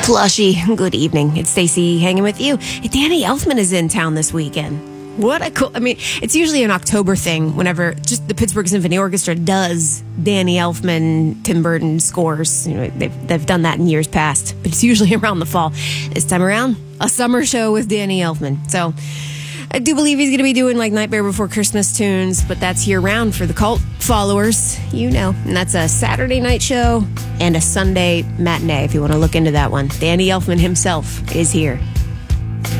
Flushy, good evening. It's Stacey hanging with you. Danny Elfman is in town this weekend. What a cool... it's usually an October thing whenever just the Pittsburgh Symphony Orchestra does Danny Elfman, Tim Burton scores. They've done that in years past, but it's usually around the fall. This time around, a summer show with Danny Elfman. So I do believe he's going to be doing like Nightmare Before Christmas tunes, but that's year-round for the cult followers, And that's a Saturday night show and a Sunday matinee, if you want to look into that one. Danny Elfman himself is here.